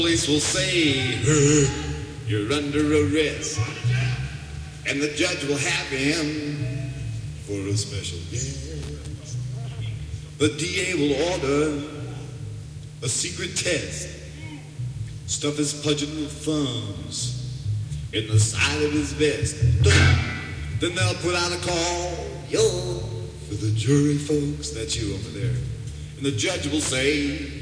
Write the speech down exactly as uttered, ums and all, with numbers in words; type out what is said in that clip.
Police will say, you're under arrest, and the judge will have him for a special guest. The D A will order a secret test, stuff his pudgy thumbs in the side of his vest. Then they'll put out a call, yo, for the jury folks, that's you over there. And the judge will say,